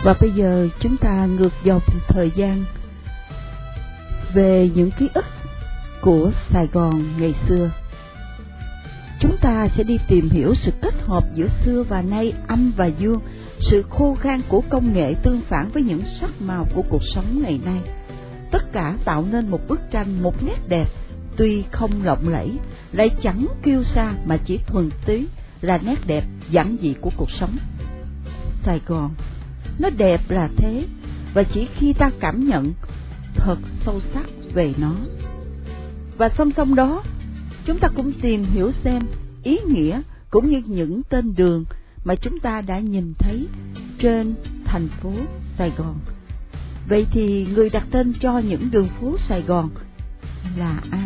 Và bây giờ chúng ta ngược dòng thời gian về những ký ức của Sài Gòn ngày xưa. Chúng ta sẽ đi tìm hiểu sự kết hợp giữa xưa và nay, âm và dương, sự khô khan của công nghệ tương phản với những sắc màu của cuộc sống ngày nay. Tất cả tạo nên một bức tranh, một nét đẹp, tuy không lộng lẫy, lại chẳng kiêu sa mà chỉ thuần túy là nét đẹp giản dị của cuộc sống. Sài Gòn, nó đẹp là thế, và chỉ khi ta cảm nhận thật sâu sắc về nó. Và song song đó, chúng ta cũng tìm hiểu xem ý nghĩa cũng như những tên đường mà chúng ta đã nhìn thấy trên thành phố Sài Gòn. Vậy thì người đặt tên cho những đường phố Sài Gòn là ai?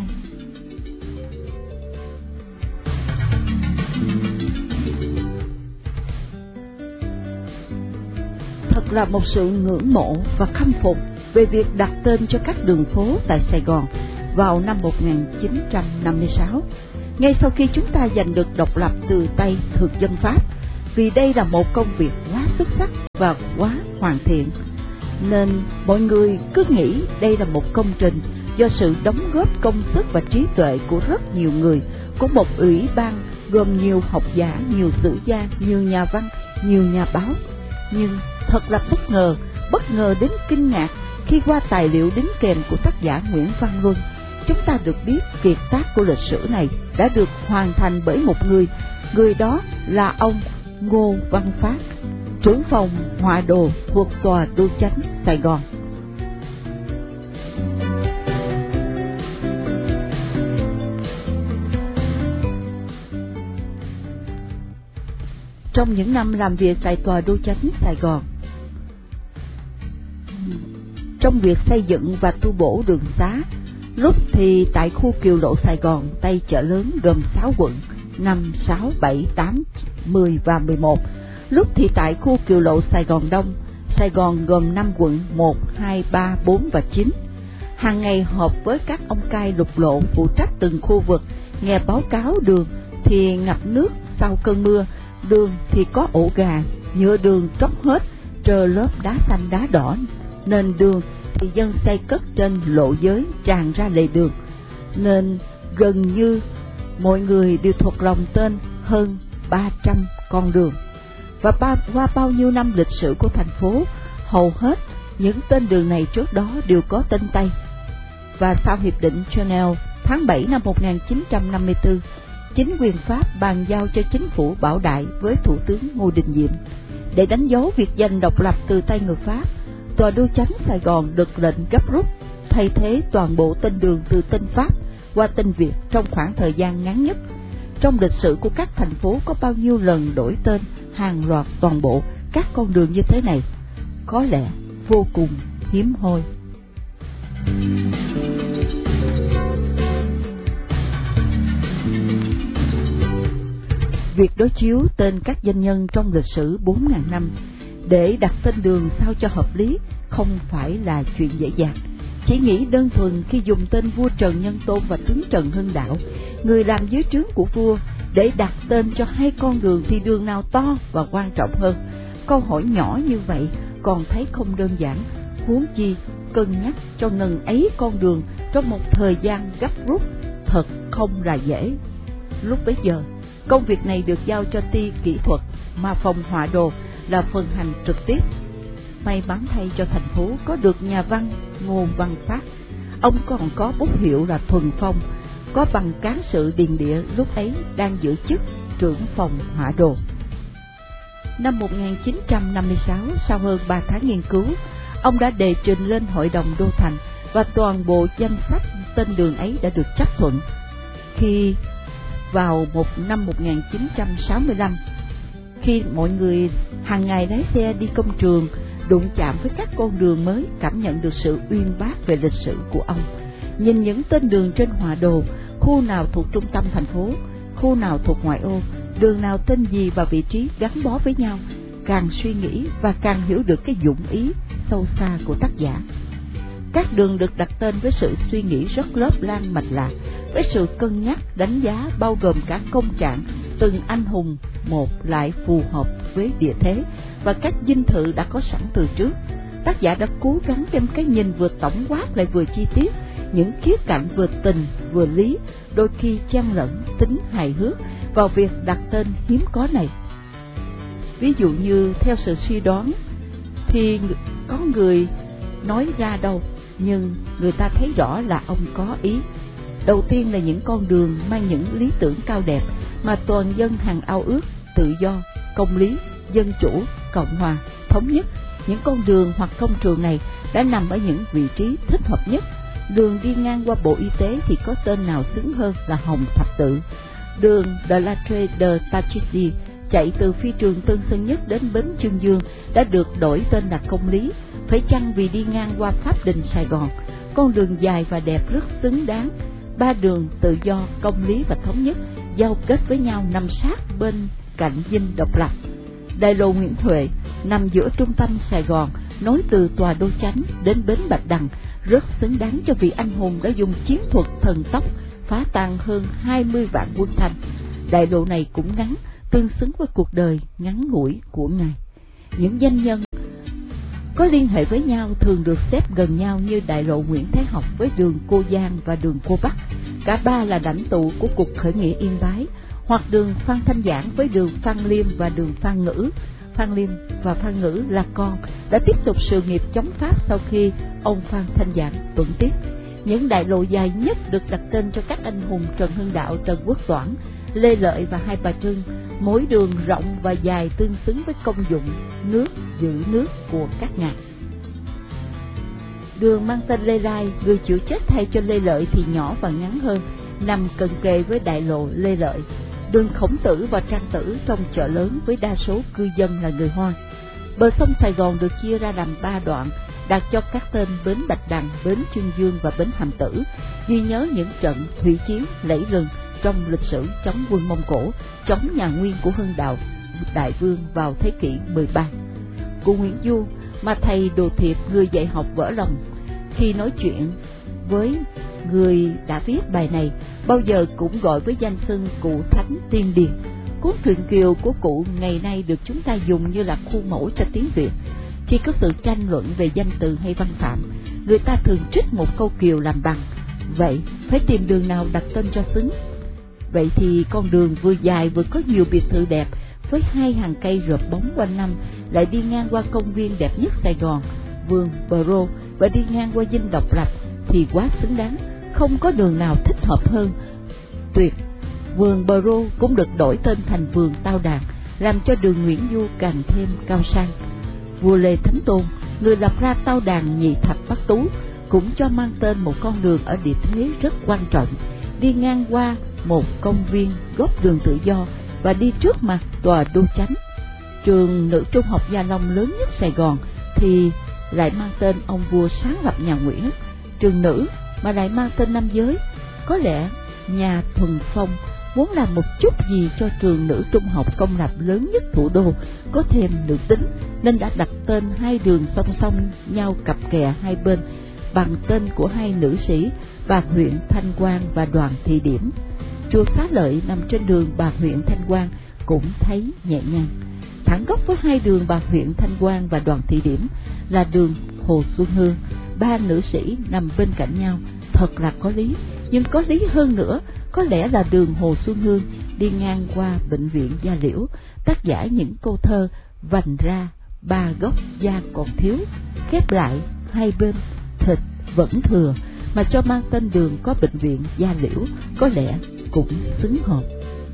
Thật là một sự ngưỡng mộ và khâm phục về việc đặt tên cho các đường phố tại Sài Gòn vào năm 1956, ngay sau khi chúng ta giành được độc lập từ tay thực dân Pháp, vì đây là một công việc quá xuất sắc và quá hoàn thiện. Nên mọi người cứ nghĩ đây là một công trình do sự đóng góp công sức và trí tuệ của rất nhiều người, của một ủy ban gồm nhiều học giả, nhiều sử gia, nhiều nhà văn, nhiều nhà báo. Nhưng thật là bất ngờ đến kinh ngạc khi qua tài liệu đính kèm của tác giả Nguyễn Văn Luân, chúng ta được biết kiệt tác của lịch sử này đã được hoàn thành bởi một người đó là ông Ngô Văn Phát, trưởng phòng họa đồ thuộc Tòa Đô Chánh Sài Gòn. Trong những năm làm việc tại Tòa Đô Chánh Sài Gòn, trong việc xây dựng và tu bổ đường xá, lúc thì tại khu Kiều Lộ Sài Gòn, Tây Chợ Lớn gồm 6 quận 5, 6, 7, 8, 10 và 11, lúc thì tại khu Kiều Lộ Sài Gòn Đông, Sài Gòn gồm 5 quận 1, 2, 3, 4 và 9. Hàng ngày họp với các ông cai lục lộ phụ trách từng khu vực, nghe báo cáo đường thì ngập nước sau cơn mưa, đường thì có ổ gà, nhựa đường tróc hết, trơ lớp đá xanh đá đỏ, nền đường thì dân xây cất trên lộ giới tràn ra lề đường, nên gần như mọi người đều thuộc lòng tên hơn 300 con đường. Và qua bao nhiêu năm lịch sử của thành phố, hầu hết những tên đường này trước đó đều có tên Tây. Và sau Hiệp định Geneva tháng 7 năm 1954, chính quyền Pháp bàn giao cho chính phủ Bảo Đại với Thủ tướng Ngô Đình Diệm. Để đánh dấu việc giành độc lập từ tay người Pháp, Tòa Đô Chánh Sài Gòn được lệnh gấp rút thay thế toàn bộ tên đường từ tên Pháp qua tên Việt trong khoảng thời gian ngắn nhất. Trong lịch sử của các thành phố có bao nhiêu lần đổi tên hàng loạt toàn bộ các con đường như thế này? Có lẽ vô cùng hiếm hoi. Việc đối chiếu tên các danh nhân trong lịch sử 4.000 năm để đặt tên đường sao cho hợp lý không phải là chuyện dễ dàng. Chỉ nghĩ đơn thuần khi dùng tên vua Trần Nhân Tôn và tướng Trần Hưng Đạo, người làm dưới trướng của vua, để đặt tên cho hai con đường thì đường nào to và quan trọng hơn? Câu hỏi nhỏ như vậy còn thấy không đơn giản, huống chi cân nhắc cho ngần ấy con đường trong một thời gian gấp rút thật không là dễ. Lúc bấy giờ, công việc này được giao cho ty kỹ thuật, mà phòng họa đồ là phần hành trực tiếp. May mắn thay cho thành phố có được nhà văn Ngô Văn Phát. Ông còn có bút hiệu là Thuần Phong, có bằng cán sự điền địa lúc ấy đang giữ chức trưởng phòng họa đồ. Năm 1956, sau hơn 3 tháng nghiên cứu, ông đã đề trình lên Hội đồng Đô Thành và toàn bộ danh sách tên đường ấy đã được chấp thuận. Khi vào năm 1965, khi mọi người hàng ngày lái xe đi công trường, đụng chạm với các con đường mới, cảm nhận được sự uyên bác về lịch sử của ông. Nhìn những tên đường trên họa đồ, khu nào thuộc trung tâm thành phố, khu nào thuộc ngoại ô, đường nào tên gì và vị trí gắn bó với nhau, càng suy nghĩ và càng hiểu được cái dụng ý sâu xa của tác giả. Các đường được đặt tên với sự suy nghĩ rất lớp lan mạch lạc, với sự cân nhắc, đánh giá bao gồm cả công trạng từng anh hùng một lại phù hợp với địa thế và các dinh thự đã có sẵn từ trước. Tác giả đã cố gắng đem cái nhìn vừa tổng quát lại vừa chi tiết, những khía cạnh vừa tình vừa lý, đôi khi chen lẫn tính hài hước vào việc đặt tên hiếm có này. Ví dụ như theo sự suy đoán thì có người nói ra đâu, nhưng người ta thấy rõ là ông có ý. Đầu tiên là những con đường mang những lý tưởng cao đẹp mà toàn dân hằng ao ước: tự do, công lý, dân chủ, cộng hòa, thống nhất. Những con đường hoặc công trường này đã nằm ở những vị trí thích hợp nhất. Đường đi ngang qua Bộ Y tế thì có tên nào xứng hơn là Hồng Thập Tự. Đường de la Tre de Tachissi chạy từ phi trường Tân Sơn Nhất đến bến Chương Dương đã được đổi tên là Công Lý, phải chăng vì đi ngang qua Pháp Đình Sài Gòn. Con đường dài và đẹp rất xứng đáng. Ba đường tự do, công lý và thống nhất giao kết với nhau nằm sát bên cạnh dinh độc lập. Đại lộ Nguyễn Huệ nằm giữa trung tâm Sài Gòn, nối từ tòa Đô Chánh đến bến Bạch Đằng, rất xứng đáng cho vị anh hùng đã dùng chiến thuật thần tốc phá tan hơn 20 vạn quân Thanh. Đại lộ này cũng ngắn, tương xứng với cuộc đời ngắn ngủi của ngài. Những danh nhân có liên hệ với nhau thường được xếp gần nhau như đại lộ Nguyễn Thái Học với đường Cô Giang và đường Cô Bắc. Cả ba là lãnh tụ của cuộc khởi nghĩa Yên Bái. Hoặc đường Phan Thanh Giản với đường Phan Liêm và đường Phan Ngữ. Phan Liêm và Phan Ngữ là con, đã tiếp tục sự nghiệp chống Pháp sau khi ông Phan Thanh Giản tuẫn tiết. Những đại lộ dài nhất được đặt tên cho các anh hùng Trần Hưng Đạo, Trần Quốc Toản, Lê Lợi và Hai Bà Trưng. Mỗi đường rộng và dài tương xứng với công dụng nước, giữ nước của các ngài. Đường mang tên Lê Lai, người chịu chết thay cho Lê Lợi thì nhỏ và ngắn hơn, nằm cận kề với đại lộ Lê Lợi. Đường Khổng Tử và Trang Tử trong chợ lớn với đa số cư dân là người Hoa. Bờ sông Sài Gòn được chia ra làm 3 đoạn, đặt cho các tên bến Bạch Đằng, bến Chương Dương và bến Hàm Tử, ghi nhớ những trận thủy chiến lẫy lừng trong lịch sử chống quân Mông Cổ, chống nhà Nguyên của Hưng Đạo Đại Vương vào thế kỷ 13. Cụ Nguyễn Du, mà thầy Đồ Thiệp, người dạy học vỡ lòng, khi nói chuyện với người đã viết bài này, bao giờ cũng gọi với danh xưng cụ Thánh Tiên Điền. Cuốn truyện Kiều của cụ ngày nay được chúng ta dùng như là khuôn mẫu cho tiếng Việt. Khi có sự tranh luận về danh từ hay văn phạm, người ta thường trích một câu Kiều làm bằng. Vậy phải tìm đường nào đặt tên cho xứng. Vậy thì con đường vừa dài vừa có nhiều biệt thự đẹp với 2 hàng cây rợp bóng quanh năm lại đi ngang qua công viên đẹp nhất Sài Gòn, vườn Bờ Rô, và đi ngang qua dinh độc lập thì quá xứng đáng, không có đường nào thích hợp hơn. Tuyệt, vườn Bờ Rô cũng được đổi tên thành vườn Tao Đàn, làm cho đường Nguyễn Du càng thêm cao sang. Vua Lê Thánh Tôn, người lập ra Tao Đàn Nhị Thập Bát Tú, cũng cho mang tên một con đường ở địa thế rất quan trọng, đi ngang qua một công viên góc đường Tự Do và đi trước mặt tòa Đô Chánh. Trường Nữ Trung học Gia Long lớn nhất Sài Gòn thì lại mang tên ông vua sáng lập nhà Nguyễn. Trường nữ mà lại mang tên nam giới, có lẽ nhà Thuần Phong muốn làm một chút gì cho trường nữ trung học công lập lớn nhất thủ đô có thêm nữ tính, nên đã đặt tên 2 đường song song nhau cặp kè hai bên bằng tên của 2 nữ sĩ Bà huyện Thanh Quang và Đoàn Thị Điểm. Chùa Xá Lợi nằm trên đường Bà huyện Thanh Quang cũng thấy nhẹ nhàng. Thẳng góc với 2 đường Bà huyện Thanh Quang và Đoàn Thị Điểm là đường Hồ Xuân Hương. 3 nữ sĩ nằm bên cạnh nhau thật là có lý, nhưng có lý hơn nữa có lẽ là đường Hồ Xuân Hương đi ngang qua bệnh viện Gia Liễu. Tác giả những câu thơ vành ra 3 gốc da còn thiếu, khép lại 2 bên thịt vẫn thừa, mà cho mang tên đường có bệnh viện Gia Liễu có lẽ cũng xứng hợp.